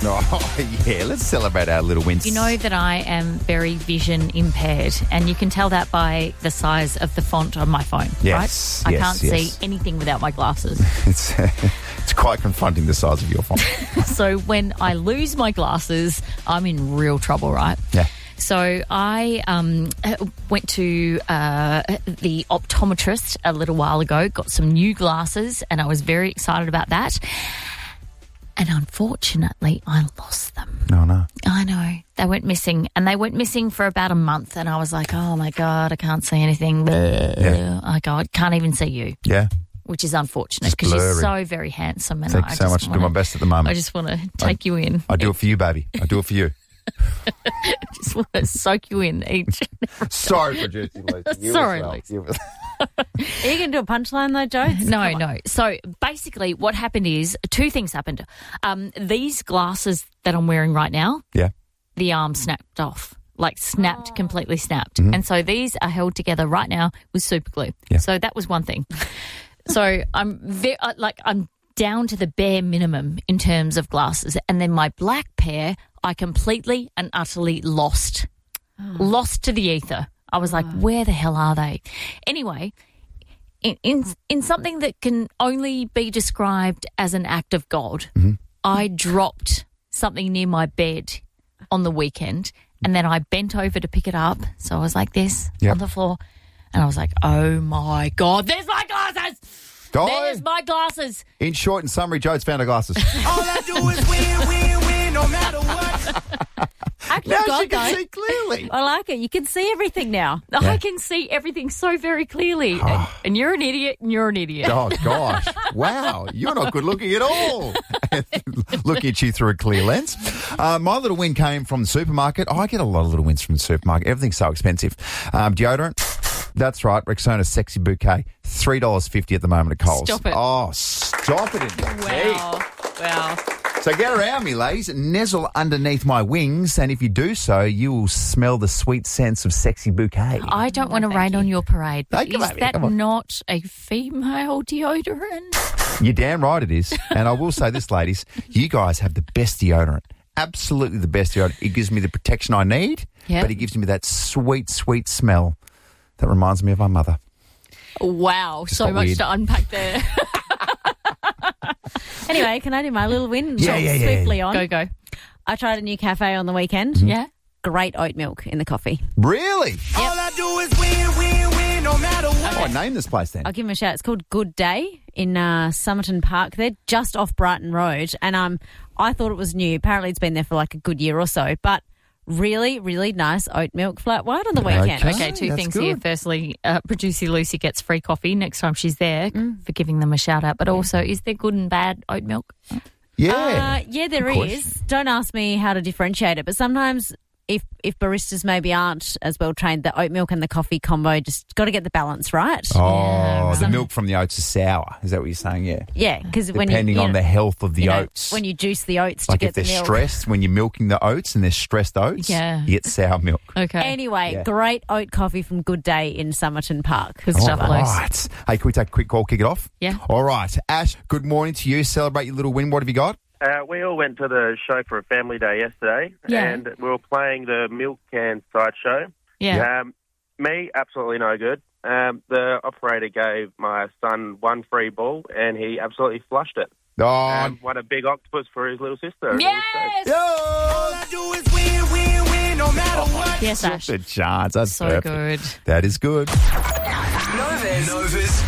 Oh, yeah, let's celebrate our little wins. You know that I am very vision impaired, and you can tell that by the size of the font on my phone, Yes, right? I yes, can't yes. see anything without my glasses. It's quite confronting, the size of your font. So when I lose my glasses, I'm in real trouble, right? Yeah. So I went to the optometrist a little while ago, got some new glasses, and I was very excited about that. And unfortunately, I lost them. No, no. I know. They went missing, and they went missing for about a month, and I was like, oh, my God, I can't see anything. Yeah. I can't even see you, Yeah. which is unfortunate Just because you're blurry. so very handsome. And Thank you so much. I do my best at the moment. I just want to take you in. I do it for you, baby. I do it for you. Just want to soak you in each. Sorry for producing, Lucy. Sorry, Lucy. Are you going to do a punchline though, Joe? No. So basically what happened is two things happened. These glasses that I'm wearing right now, Yeah. the arm snapped off, completely snapped. And so these are held together right now with super glue. Yeah. So that was one thing. So I'm I'm down to the bare minimum in terms of glasses. And then my black pair, I completely and utterly lost to the ether. I was like, where the hell are they? Anyway, in something that can only be described as an act of God, I dropped something near my bed on the weekend, and then I bent over to pick it up. So I was like this on the floor, and I was like, oh, my God, there's my glasses! There's my glasses! In short and summary, Joe's found her glasses. All I do is win, no matter what. Now she can see clearly. I like it. You can see everything now. I can see everything so very clearly. And you're an idiot, and you're an idiot. Oh, gosh. Wow. You're not good looking at all. Looking at you through a clear lens. My little win came from the supermarket. I get a lot of little wins from the supermarket. Everything's so expensive. Deodorant. That's right. Rexona Sexy Bouquet. $3.50 at the moment at Coles. Stop it. Oh, stop it indeed. Wow. So get around me, ladies. Nestle underneath my wings, and if you do so, you will smell the sweet scents of Sexy Bouquet. I don't want to rain on your parade, but Come is on, that come on. not a female deodorant? You're damn right it is. And I will say this, ladies, you guys have the best deodorant. Absolutely the best deodorant. It gives me the protection I need, but it gives me that sweet, sweet smell that reminds me of my mother. Wow, so got much weird. to unpack there. Anyway, can I do my little win? Yeah. Swiftly on. Go. I tried a new cafe on the weekend. Yeah. Great oat milk in the coffee. Really? All I do is win, no matter what. Oh, name this place then. I'll give them a shout. It's called Good Day in Somerton Park. They're just off Brighton Road, and I thought it was new. Apparently, it's been there for like a good year or so. But really, really nice oat milk flat white on the weekend. Okay, two that's things good. here. Firstly, producer Lucy gets free coffee next time she's there for giving them a shout out. But also, is there good and bad oat milk? Yeah. Yeah, there Good is. question. Don't ask me how to differentiate it, but sometimes if baristas maybe aren't as well trained, the oat milk and the coffee combo just got to get the balance right. Oh, the milk from the oats is sour. Is that what you're saying? Yeah. Yeah, because when Depending on the health of the oats. when you juice the oats like to if get the they're milk. stressed, when you're milking the oats and they're stressed oats, Yeah. you get sour milk. Okay. Anyway, Yeah. great oat coffee from Good Day in Somerton Park. Good stuff, All Luce. right. Hey, can we take a quick call, kick it off? Yeah. All right. Ash, good morning to you. Celebrate your little win. What have you got? We all went to the show for a family day yesterday, Yeah. and we were playing the milk can sideshow. Yeah. Me, absolutely no good. The operator gave my son one free ball, and he absolutely flushed it. Oh, Won a big octopus for his little sister. Yes! yo! All I do is win, no matter what. Yes, Ash. Good chance. That's So perfect. good. That is good. Nova's